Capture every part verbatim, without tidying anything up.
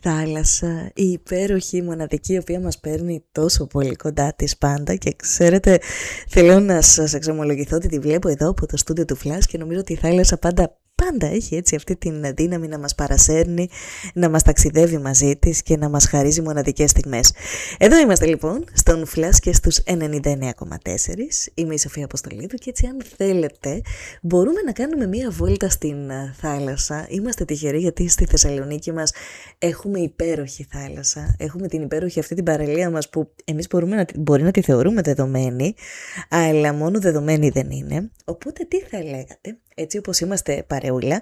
θάλασσα, η υπέροχη, η μοναδική, η οποία μας παίρνει τόσο πολύ κοντά της πάντα. Και ξέρετε, θέλω να σας εξομολογηθώ ότι τη βλέπω εδώ από το στούντιο του Flash και νομίζω ότι η θάλασσα πάντα Πάντα έχει έτσι αυτή την δύναμη να μας παρασέρνει, να μας ταξιδεύει μαζί της και να μας χαρίζει μοναδικές στιγμές. Εδώ είμαστε λοιπόν, στον Flash και στους ενενήντα εννέα κόμμα τέσσερα. Είμαι η Σοφία Αποστολίδου και έτσι αν θέλετε μπορούμε να κάνουμε μία βόλτα στην θάλασσα. Είμαστε τυχεροί γιατί στη Θεσσαλονίκη μας έχουμε υπέροχη θάλασσα. Έχουμε την υπέροχη αυτή την παραλία μας που εμείς μπορούμε να, μπορεί να τη θεωρούμε δεδομένη, αλλά μόνο δεδομένη δεν είναι. Οπότε τι θα λέγατε, έτσι όπως είμαστε παρεούλα,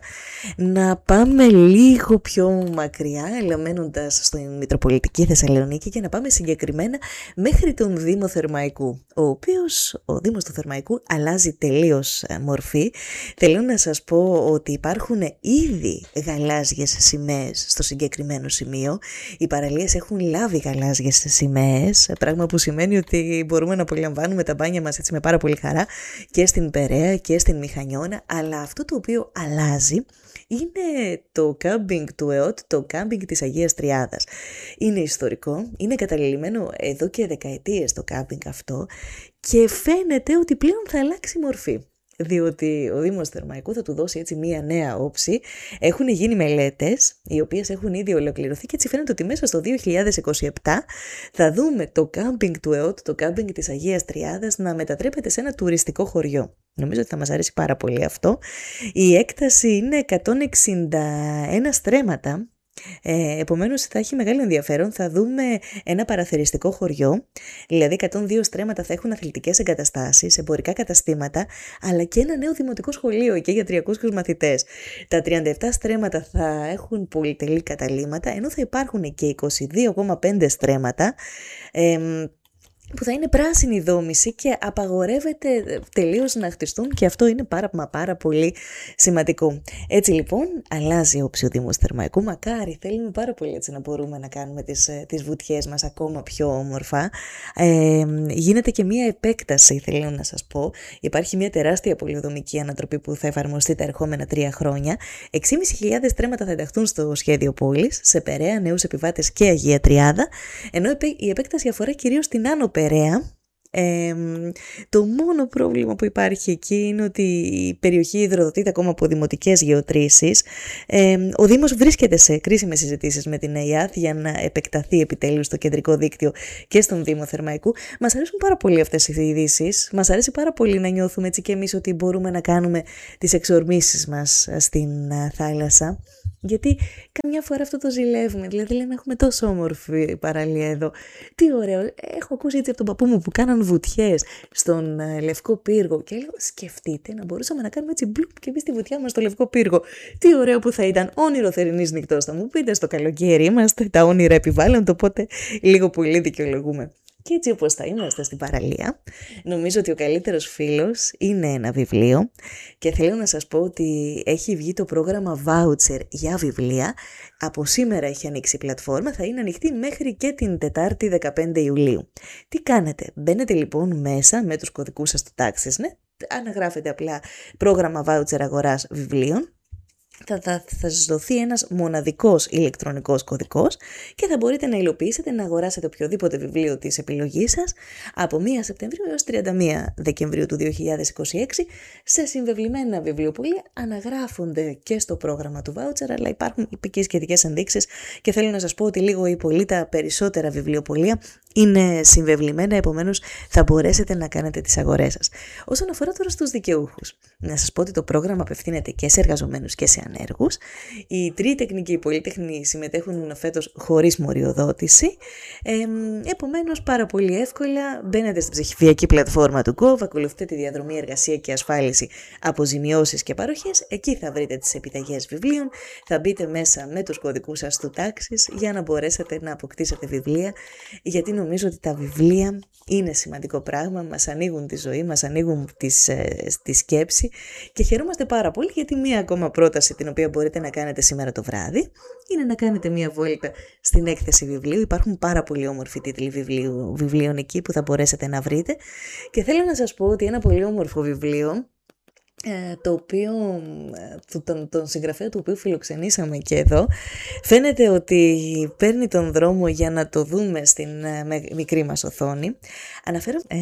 να πάμε λίγο πιο μακριά, αλλά μένοντας στην Μητροπολιτική Θεσσαλονίκη, και να πάμε συγκεκριμένα μέχρι τον Δήμο Θερμαϊκού, ο οποίος, ο Δήμος του Θερμαϊκού αλλάζει τελείως μορφή. Θέλω να σας πω ότι υπάρχουν ήδη γαλάζιες σημαίες στο συγκεκριμένο σημείο. Οι παραλίες έχουν λάβει γαλάζιες σημαίες, πράγμα που σημαίνει ότι μπορούμε να απολαμβάνουμε τα μπάνια μας έτσι με πάρα πολύ χαρά και στην Περαία και στην Μηχανιώνα. Αλλά αυτό το οποίο αλλάζει είναι το κάμπινγκ του ΕΟΤ, το κάμπινγκ της Αγίας Τριάδας. Είναι ιστορικό, είναι καταλημμένο εδώ και δεκαετίες το κάμπινγκ αυτό και φαίνεται ότι πλέον θα αλλάξει μορφή. Διότι ο Δήμος Θερμαϊκού θα του δώσει έτσι μία νέα όψη. Έχουν γίνει μελέτες, οι οποίες έχουν ήδη ολοκληρωθεί και έτσι φαίνεται ότι μέσα στο δύο χιλιάδες είκοσι επτά θα δούμε το κάμπινγκ του ΕΟΤ, το κάμπινγκ της Αγίας Τριάδας, να μετατρέπεται σε ένα τουριστικό χωριό. Νομίζω ότι θα μας αρέσει πάρα πολύ αυτό. Η έκταση είναι εκατόν εξήντα ένα στρέμματα. Ε, επομένως θα έχει μεγάλο ενδιαφέρον. Θα δούμε ένα παραθεριστικό χωριό, δηλαδή εκατόν δύο στρέμματα θα έχουν αθλητικές εγκαταστάσεις, εμπορικά καταστήματα, αλλά και ένα νέο δημοτικό σχολείο εκεί για τριακόσιους μαθητές. Τα τριάντα επτά στρέμματα θα έχουν πολυτελή καταλύματα, ενώ θα υπάρχουν και είκοσι δύο κόμμα πέντε στρέμματα ε, που θα είναι πράσινη δόμηση και απαγορεύεται τελείως να χτιστούν, και αυτό είναι πάρα μα πάρα πολύ σημαντικό. Έτσι λοιπόν αλλάζει η όψη ο Δήμος Θερμαϊκού. Μακάρι, θέλουμε πάρα πολύ έτσι να μπορούμε να κάνουμε τις, τις βουτιές μας ακόμα πιο όμορφα. Ε, γίνεται και μία επέκταση, θέλω να σας πω. Υπάρχει μία τεράστια πολυοδομική ανατροπή που θα εφαρμοστεί τα ερχόμενα τρία χρόνια. έξι χιλιάδες πεντακόσια στρέμματα θα ενταχθούν στο σχέδιο πόλης, σε Περαία, Νέους Επιβάτες και Αγία Τριάδα, ενώ η επέκταση αφορά κυρίως την Άνω Περαία. Ε, το μόνο πρόβλημα που υπάρχει εκεί είναι ότι η περιοχή υδροδοτείται ακόμα από δημοτικές γεωτρήσεις. Ε, ο Δήμος βρίσκεται σε κρίσιμες συζητήσεις με την ΕΙΑΘ για να επεκταθεί επιτέλους στο κεντρικό δίκτυο και στον Δήμο Θερμαϊκού. Μας αρέσουν πάρα πολύ αυτές οι ειδήσεις. Μας αρέσει πάρα πολύ να νιώθουμε έτσι και εμείς ότι μπορούμε να κάνουμε τις εξορμήσεις μας στην θάλασσα. Γιατί καμιά φορά αυτό το ζηλεύουμε. Δηλαδή λέμε έχουμε τόσο όμορφη παραλία εδώ. Τι ωραίο. Έχω ακούσει έτσι από τον παππού μου που κάναν βουτιές στον Λευκό Πύργο και λέω σκεφτείτε να μπορούσαμε να κάνουμε έτσι μπλουπ και εμείς τη βουτιά μας στο Λευκό Πύργο. Τι ωραίο που θα ήταν. Όνειρο θερινής νυχτός θα μου πείτε, στο καλοκαίρι είμαστε, τα όνειρα επιβάλλονται, οπότε λίγο πολύ δικαιολογούμε. Και έτσι όπως θα είμαστε στην παραλία, νομίζω ότι ο καλύτερος φίλος είναι ένα βιβλίο, και θέλω να σας πω ότι έχει βγει το πρόγραμμα voucher για βιβλία. Από σήμερα έχει ανοίξει η πλατφόρμα, θα είναι ανοιχτή μέχρι και την Τετάρτη δεκαπέντε Ιουλίου. Τι κάνετε, μπαίνετε λοιπόν μέσα με τους κωδικούς σας του TaxisNet, αναγράφετε απλά πρόγραμμα voucher αγοράς βιβλίων. Θα, θα, θα σας δοθεί ένας μοναδικός ηλεκτρονικός κωδικός και θα μπορείτε να υλοποιήσετε να αγοράσετε οποιοδήποτε βιβλίο της επιλογής σας από πρώτη Σεπτεμβρίου έως τριάντα μία Δεκεμβρίου του δύο χιλιάδες είκοσι έξι σε συμβεβλημένα βιβλιοπωλεία. Αναγράφονται και στο πρόγραμμα του voucher, αλλά υπάρχουν και σχετικές ενδείξεις και θέλω να σας πω ότι λίγο ή πολύ τα περισσότερα βιβλιοπωλεία είναι συμβεβλημένα, επομένως θα μπορέσετε να κάνετε τις αγορές σας. Όσον αφορά τώρα στους δικαιούχους, να σας πω ότι το πρόγραμμα απευθύνεται και σε εργαζομένους και σε ανέργους. Οι τρίτεχνοι και οι πολύτεχνοι συμμετέχουν φέτος χωρίς μοριοδότηση. Ε, επομένως, πάρα πολύ εύκολα μπαίνετε στην ψηφιακή πλατφόρμα του Gov, ακολουθείτε τη διαδρομή εργασία και ασφάλιση, αποζημιώσεις και παροχές. Εκεί θα βρείτε τις επιταγές βιβλίων. Θα μπείτε μέσα με τους κωδικούς σας του τάξης για να μπορέσετε να αποκτήσετε βιβλία, γιατί νομίζω ότι τα βιβλία είναι σημαντικό πράγμα, μας ανοίγουν τη ζωή, μας ανοίγουν τις, ε, τη σκέψη και χαιρόμαστε πάρα πολύ, γιατί μία ακόμα πρόταση την οποία μπορείτε να κάνετε σήμερα το βράδυ είναι να κάνετε μία βόλτα στην έκθεση βιβλίου. Υπάρχουν πάρα πολύ όμορφοι τίτλοι βιβλίου, βιβλίων εκεί που θα μπορέσετε να βρείτε, και θέλω να σας πω ότι ένα πολύ όμορφο βιβλίο το οποίο, τον, τον συγγραφέα του οποίου φιλοξενήσαμε και εδώ, φαίνεται ότι παίρνει τον δρόμο για να το δούμε στην μικρή μας οθόνη. Αναφέρω ε,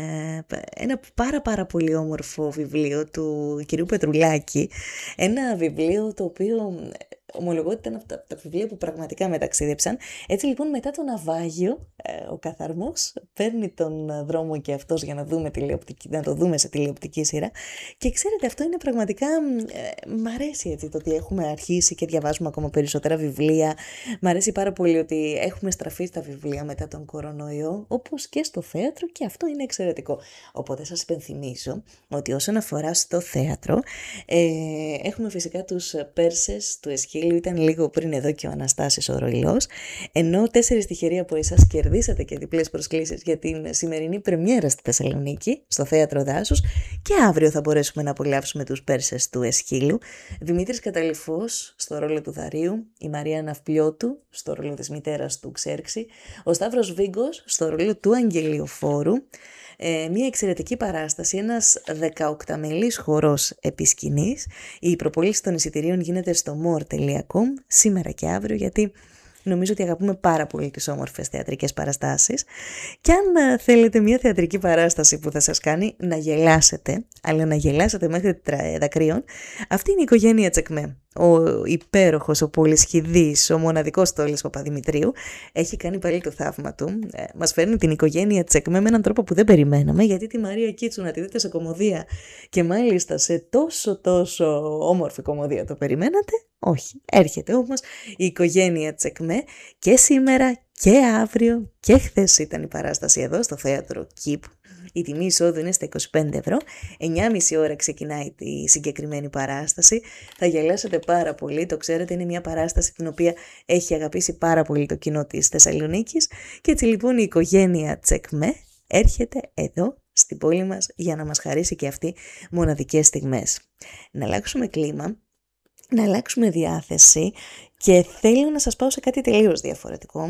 ένα πάρα πάρα πολύ όμορφο βιβλίο του κυρίου Πετρουλάκη, ένα βιβλίο το οποίο ομολογώ ότι ήταν από τα, τα βιβλία που πραγματικά με ταξίδεψαν. Έτσι λοιπόν, μετά το ναυάγιο, ε, ο καθαρμός παίρνει τον δρόμο και αυτός για να, δούμε τηλεοπτική, να το δούμε σε τηλεοπτική σειρά. Και ξέρετε, αυτό είναι πραγματικά, ε, μ' αρέσει έτσι το ότι έχουμε αρχίσει και διαβάζουμε ακόμα περισσότερα βιβλία. Μ' αρέσει πάρα πολύ ότι έχουμε στραφεί στα βιβλία μετά τον κορονοϊό, όπως και στο θέατρο, και αυτό είναι εξαιρετικό. Οπότε σας υπενθυμίζω ότι όσον αφορά στο θέατρο, ε, έχουμε φυσικά τους Πέρσες του Εσχύλου. Ήταν λίγο πριν εδώ και ο Αναστάσης ο Ροϊλός, ενώ τέσσερις τυχεροί από εσάς κερδίσατε και διπλές προσκλήσεις για την σημερινή πρεμιέρα στη Θεσσαλονίκη, στο Θέατρο Δάσους, και αύριο θα μπορέσουμε να απολαύσουμε τους Πέρσες του Εσχύλου. Δημήτρης Καταλυφός στο ρόλο του Δαρίου, η Μαρία Ναυπλιώτου στο ρόλο της μητέρας του Ξέρξη, ο Σταύρος Βίγκος στο ρόλο του Αγγελιοφόρου. Ε, μια εξαιρετική παράσταση, ένας δεκαοκταμελής χορός επί σκηνής. Η προπόληση των εισιτηρίων γίνεται στο more τελεία com σήμερα και αύριο, γιατί νομίζω ότι αγαπούμε πάρα πολύ τις όμορφες θεατρικές παραστάσεις. Και αν θέλετε μια θεατρική παράσταση που θα σας κάνει να γελάσετε, αλλά να γελάσετε μέχρι δακρύων, αυτή είναι η οικογένεια Τσεκμέ. Ο υπέροχος, ο πολυσχηδής, ο μοναδικός Στόλης Παπαδημητρίου έχει κάνει πάλι το θαύμα του. Ε, μας φέρνει την οικογένεια Τσεκμέ με έναν τρόπο που δεν περιμέναμε, γιατί τη Μαρία Κίτσου να τη δείτε σε κομμωδία, και μάλιστα σε τόσο τόσο όμορφη κομμωδία, το περιμένατε? Όχι. Έρχεται όμως η οικογένεια Τσεκμέ και σήμερα και αύριο και χθες ήταν η παράσταση εδώ στο θέατρο Κήπου. Η τιμή εισόδου είναι στα είκοσι πέντε ευρώ, εννιά και μισή ώρα ξεκινάει η συγκεκριμένη παράσταση. Θα γελάσετε πάρα πολύ, το ξέρετε, είναι μια παράσταση την οποία έχει αγαπήσει πάρα πολύ το κοινό της Θεσσαλονίκης, και έτσι λοιπόν η οικογένεια Τσεκμέ έρχεται εδώ στην πόλη μας για να μας χαρίσει και αυτή μοναδικές στιγμές. Να αλλάξουμε κλίμα, να αλλάξουμε διάθεση, και θέλω να σας πάω σε κάτι τελείως διαφορετικό,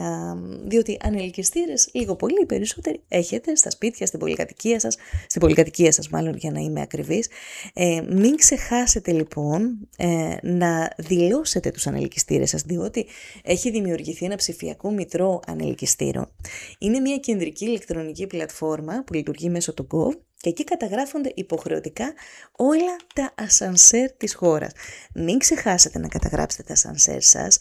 διότι ανελκυστήρες λίγο πολύ οι περισσότεροι έχετε στα σπίτια, στην πολυκατοικία σας, στην πολυκατοικία σας μάλλον για να είμαι ακριβής. Ε, μην ξεχάσετε λοιπόν ε, να δηλώσετε τους ανελκυστήρες σας, διότι έχει δημιουργηθεί ένα ψηφιακό μητρό ανελκυστήρων. Είναι μια κεντρική ηλεκτρονική πλατφόρμα που λειτουργεί μέσω του Gov, και εκεί καταγράφονται υποχρεωτικά όλα τα ασανσέρ της χώρας. Μην ξεχάσετε να καταγράψετε τα ασανσέρ σας,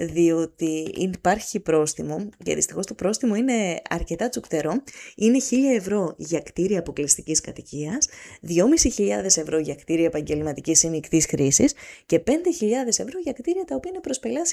διότι υπάρχει πρόστιμο, και δυστυχώς το πρόστιμο είναι αρκετά τσουκτερό. Είναι χίλια ευρώ για κτίρια αποκλειστικής κατοικίας, δυόμισι χιλιάδες ευρώ για κτίρια επαγγελματικής ή μεικτής χρήσης και πέντε χιλιάδες ευρώ για κτίρια τα οποία είναι προσπελάσιμα